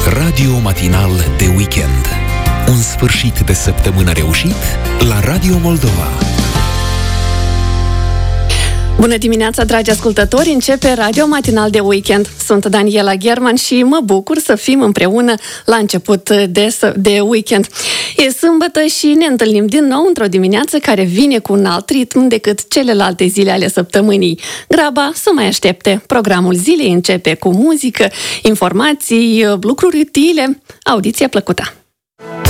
Radio matinal de weekend. Un sfârșit de săptămână reușit la Radio Moldova. Bună dimineața, dragi ascultători! Începe Radio Matinal de Weekend. Sunt Daniela German și mă bucur să fim împreună la început de weekend. E sâmbătă și ne întâlnim din nou într-o dimineață care vine cu un alt ritm decât celelalte zile ale săptămânii. Graba să mai aștepte. Programul zilei începe cu muzică, informații, lucruri utile. Audiție plăcută!